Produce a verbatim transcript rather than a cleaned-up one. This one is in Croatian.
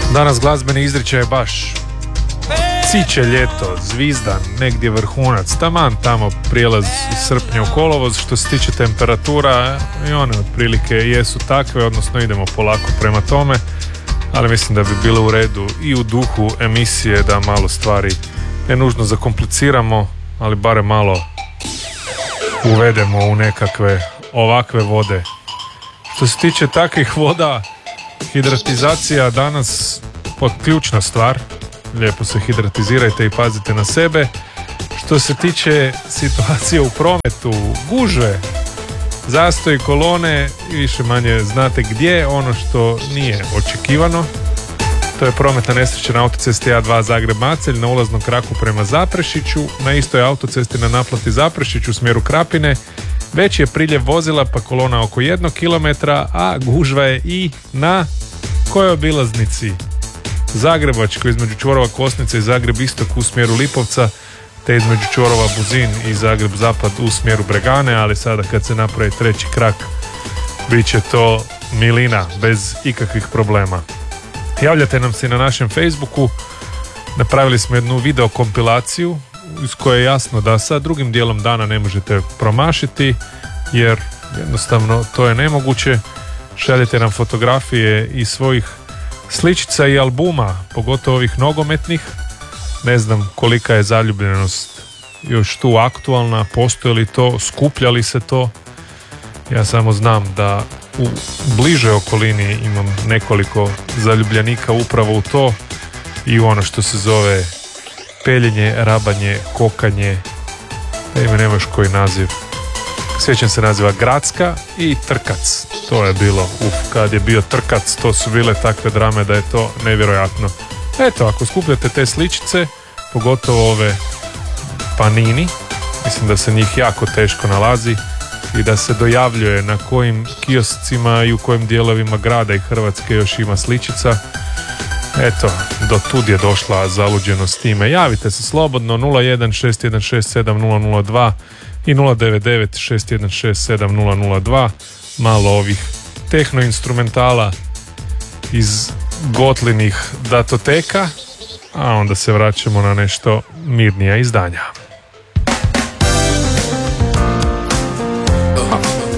Danas glazbeni izričaj je baš ciće ljeto, zvizdan, negdje vrhunac, taman tamo prijelaz srpnja u kolovoz. Što se tiče temperatura, i one otprilike jesu takve, odnosno idemo polako prema tome, ali mislim da bi bilo u redu i u duhu emisije da malo stvari ne nužno zakompliciramo, ali barem malo uvedemo u nekakve ovakve vode. Što se tiče takvih voda, hidratizacija danas pod ključna stvar. Lijepo se hidratizirajte i pazite na sebe. Što se tiče situacije u prometu, gužve, zastoj kolone, više manje znate gdje. Ono što nije očekivano, to je prometna nesreća na autocesti A dva Zagreb-Macelj na ulaznom kraku prema Zaprešiću. Na istoj autocesti na naplati Zaprešić u smjeru Krapine već je priljev vozila pa kolona oko jednog kilometra, a gužva je i na kojoj obilaznici? Zagrebačkoj između čvorova Kosnice i Zagreb istok u smjeru Lipovca, te između čvorova Buzin i Zagreb zapad u smjeru Bregane, ali sada kad se napravi treći krak bit će to milina bez ikakvih problema. Javljate nam se na našem Facebooku, napravili smo jednu video kompilaciju iz koje je jasno da sa drugim dijelom dana ne možete promašiti, jer jednostavno to je nemoguće. Šaljete nam fotografije iz svojih sličica i albuma, pogotovo ovih nogometnih. Ne znam kolika je zaljubljenost još tu aktualna, postoji li to, skuplja li se to. Ja samo znam da u bližoj okolini imam nekoliko zaljubljenika upravo u to i u ono što se zove peljenje, rabanje, kokanje, da ime nemaš koji naziv. Sjećam se naziva Gradska i Trkac. To je bilo, uf, kad je bio Trkac, to su bile takve drame da je to nevjerojatno. Eto, ako skupljate te sličice, pogotovo ove Panini, mislim da se njih jako teško nalazi i da se dojavljuje na kojim kioscima i u kojim dijelovima grada i Hrvatske još ima sličica. Eto, do tud je došla zaluđenost time. Javite se slobodno nula jedan šest jedan šest sedam nula nula dva i nula devet devet šest jedan šest sedam nula nula dva. Malo ovih tehnoinstrumentala iz Gotlinih datoteka, a onda se vraćamo na nešto mirnija izdanja.